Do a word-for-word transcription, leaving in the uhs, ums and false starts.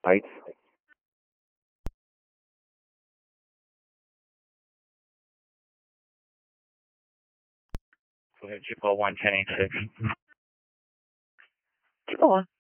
Heights. Go ahead, Chippewa one ten eight six. Chippewa.